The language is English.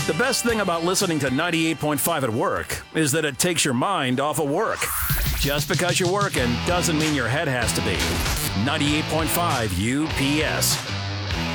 The best thing about listening to 98.5 at work is that it takes your mind off of work. Just because you're working doesn't mean your head has to be. 98.5 UPS.